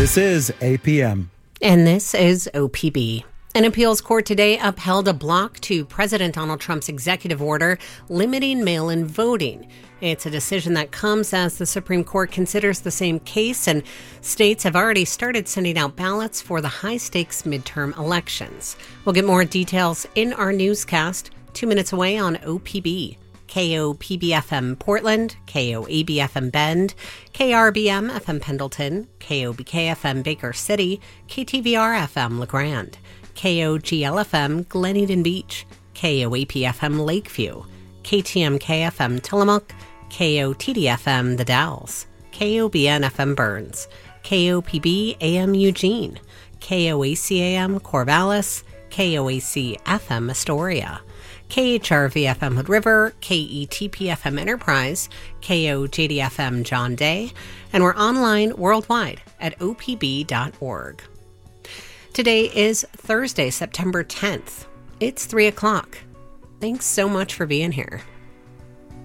This is APM. And this is OPB. An appeals court today upheld a block to President Donald Trump's executive order limiting mail-in voting. It's a decision that comes as the Supreme Court considers the same case, and states have already started sending out ballots for the high-stakes midterm elections. We'll get more details in our newscast 2 minutes away on OPB. KOPB-FM Portland, KOAB-FM Bend, KRBM-FM Pendleton, KOBK-FM Baker City, KTVR-FM LeGrand, KOGL-FM Glen Eden Beach, KOAP-FM Lakeview, KTMK-FM Tillamook, KOTD-FM The Dalles, KOBN-FM Burns, KOPB-AM Eugene, KOAC-AM Corvallis, KOAC-FM Astoria, KHRV-FM Hood River, KETP-FM Enterprise, KOJD-FM John Day, and we're online worldwide at opb.org. Today is Thursday, September 10th. It's 3 o'clock. Thanks so much for being here.